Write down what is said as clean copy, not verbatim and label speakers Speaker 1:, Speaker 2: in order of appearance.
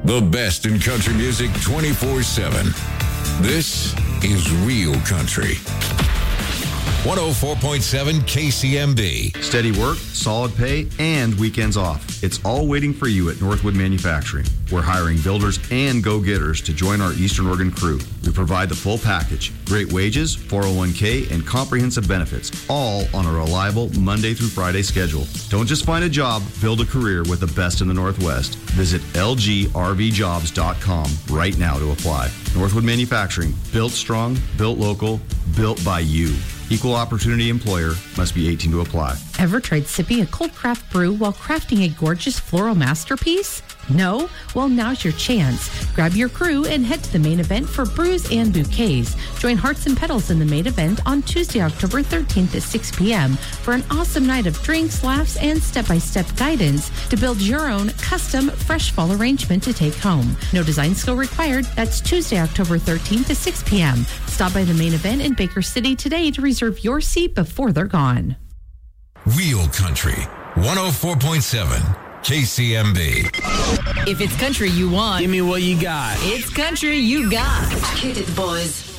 Speaker 1: The best in country music 24/7. This is Real Country. 104.7 KCMB.
Speaker 2: Steady work, solid pay, and weekends off. It's all waiting for you at Northwood Manufacturing. We're hiring builders and go-getters to join our Eastern Oregon crew. We provide the full package. Great wages, 401k, and comprehensive benefits, all on a reliable Monday through Friday schedule. Don't just find a job, build a career with the best in the Northwest. Visit lgrvjobs.com right now to apply. Northwood Manufacturing, built strong, built local, built by you. Equal opportunity employer, must be 18 to apply.
Speaker 3: Ever tried sipping a cold craft brew while crafting a gorgeous floral masterpiece? No? Well, now's your chance. Grab your crew and head to the main event for brews and bouquets. Join Hearts and Petals in the main event on Tuesday, October 13th at 6 p.m. for an awesome night of drinks, laughs, and step-by-step guidance to build your own custom fresh fall arrangement to take home. No design skill required. That's Tuesday, October 13th at 6 p.m. Stop by the main event in Baker City today to reserve your seat before they're gone.
Speaker 1: Real Country, 104.7 KCMB.
Speaker 4: If it's country you want,
Speaker 5: give me what you got.
Speaker 4: It's country you got.
Speaker 6: Hit it, boys.